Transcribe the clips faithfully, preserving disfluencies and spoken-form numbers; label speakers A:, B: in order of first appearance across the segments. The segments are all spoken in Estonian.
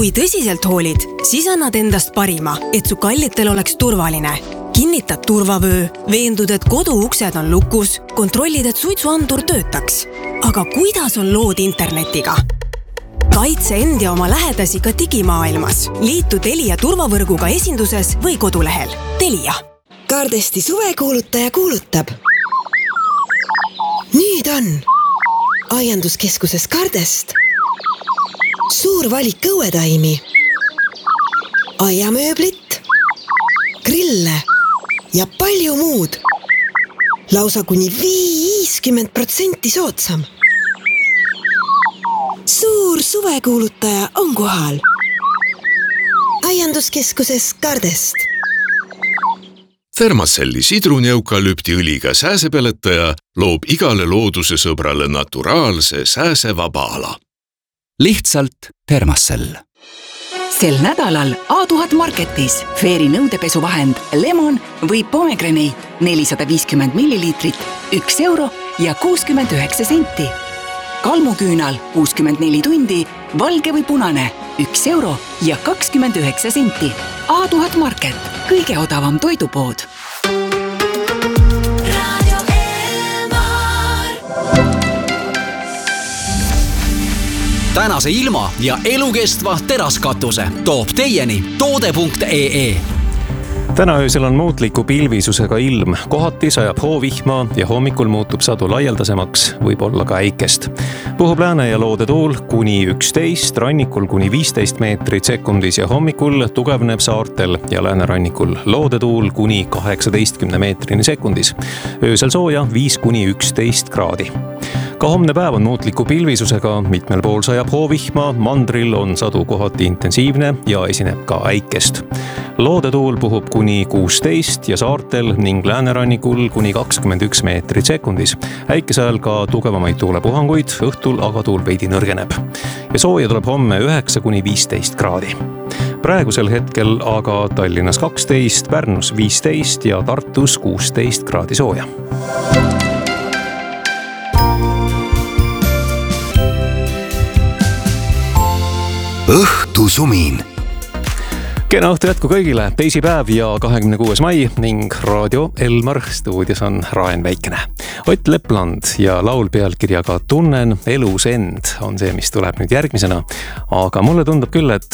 A: Kui tõsiselt hoolid, siis annad endast parima, et su kallitel oleks turvaline. Kinnitad turvavöö, veendud, et kodu uksed on lukus, kontrollid, et suitsuandur töötaks. Aga kuidas on lood internetiga? Kaitse end ja oma lähedasi ka digimaailmas. Liitu Telia turvavõrguga esinduses või kodulehel. Telia.
B: Kardesti suvekuulutaja kuulutab. Nüüd on aianduskeskuses Kardest suur valik õuetaimi, aiamööblit, grille ja palju muud. Lausa kuni viiskümmend protsenti soodsam. Suur suvekuulutaja on kohal. Aianduskeskuses Kardest.
C: Thermacelli sidruneukalüptiõliga sääsepeletaja loob igale looduse sõbrale naturaalse sääsevaba ala.
D: Lihtsalt Thermacell.
E: Sel nädalal A tuhat Marketis Fairy nõudepesuvahend Lemon või Pomegranate nelisada viiskümmend milliliitrit, üks euro ja kuuskümmend üheksa senti. Kalmuküünal kuuskümmend neli tundi, valge või punane, üks euro ja kakskümmend üheksa senti. A tuhat Market, kõige odavam toidupood.
D: Tänase ilma ja elukestva teraskatuse toob teieni toode punkt ee ee.
F: Täna öösel on muutliku pilvisusega ilm. Kohati sajab hoovihma ja hommikul muutub sadu laialdasemaks, võib olla ka äikest. Puhub lääne ja loode tuul kuni üksteist, rannikul kuni viisteist meetrit sekundis ja hommikul tugevneb saartel ja läänerannikul loode tuul kuni kaheksateistkümne meetrini sekundis. Öösel sooja viis kuni üksteist kraadi. Ka homne päev on muutliku pilvisusega, mitmel pool sajab hoovihma, mandril on sadu kohati intensiivne ja esineb ka äikest. Loodetuul puhub kuni kuusteist ja saartel ning läänerannikul kuni kakskümmend üks meetrit sekundis. Äikesajal ka tugevamaid tuulepuhanguid, õhtul aga tuul veidi nõrgeneb. Ja sooja tuleb homme üheksa kuni viisteist kraadi. Praegusel hetkel aga Tallinnas kaksteist, Pärnus viisteist ja Tartus kuusteist kraadi sooja.
C: Õhtusumin.
F: Kena õhtu jätku kõigile, teisipäev ja kahekümne kuues mai ning Raadio Elmar stuudios on Raen Väikene. Ott Lepland ja laul pealkirjaga Tunnen elus end on see, mis tuleb nüüd järgmisena. Aga mulle tundub küll, et,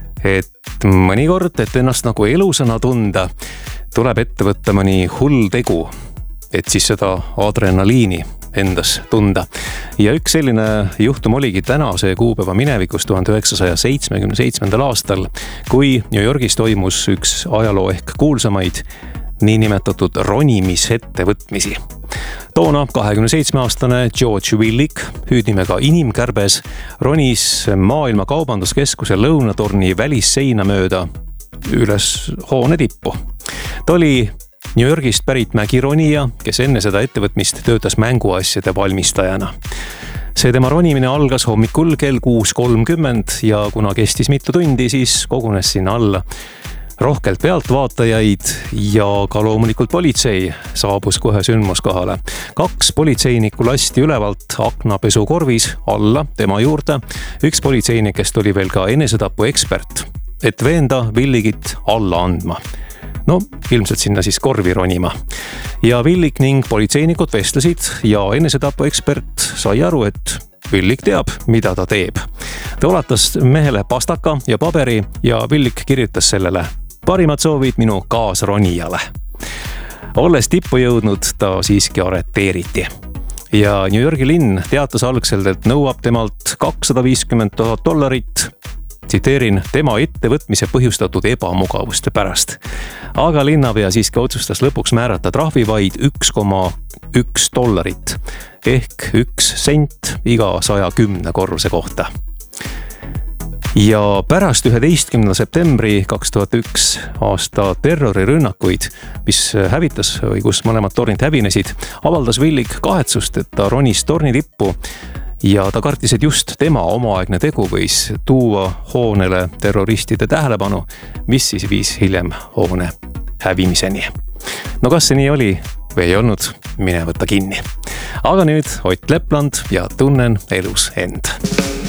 F: et mõnikord, et ennast nagu elusana tunda, tuleb ette võtta mõni hull tegu, et siis seda adrenaliini endas tunda. Ja üks selline juhtum oligi tänase kuupäeva minevikus tuhande üheksasaja seitsmekümne seitsmendal aastal, kui New Yorgis toimus üks ajaloo ehk kuulsamaid niinimetatud ronimisettevõtmisi. Toona kahekümne seitsme aastane George Willik, hüüdnimega Inimkärbes, ronis maailma kaubanduskeskuse lõunatorni välisseina mööda üles hoone tippu. Ta oli New Yorgist pärit mägironija, kes enne seda ettevõtmist töötas mänguasjade valmistajana. See tema ronimine algas hommikul kell kuus kolmkümmend ja kuna kestis mitu tundi, siis kogunes sinna alla rohkelt pealtvaatajaid ja ka loomulikult politsei saabus kohe sündmuskohale. Kaks politseinikku lasti ülevalt aknapesukorvis alla tema juurde. Üks politseinikest oli veel ka enesetapu ekspert, et veenda Willigit alla andma. No, ilmselt sinna siis korvi ronima. Ja Willik ning politseinikud vestlesid ja enesetapu ekspert sai aru, et Willik teab, mida ta teeb. Ta ulatas mehele pastaka ja paberi ja Willik kirjutas sellele: parimad soovid minu kaasronijale. Olles tippu jõudnud, ta siiski areteeriti. Ja New Yorgi linn teatas algselt, et nõuab temalt kakssada viiskümmend tuhat dollarit, tsiteerin, tema ettevõtmise põhjustatud ebamugavuste pärast. Aga linnapea siiski otsustas lõpuks määrata trahvi vaid üks koma üks dollarit ehk üks sent iga saja kümne korruse kohta. Ja pärast üheteistkümnenda septembri kaks tuhat üks aasta terrorirünnakuid, mis hävitas või kus mõlemad tornid hävinesid, avaldas Willik kahetsust, et ta ronis torni tippu ja ta kartis, et just tema omaaegne tegu võis tuua hoonele terroristide tähelepanu, mis siis viis hiljem hoone hävimiseni. No kas see nii oli või ei olnud, mine võtta kinni. Aga nüüd Ott Lepland ja Tunnen elus end.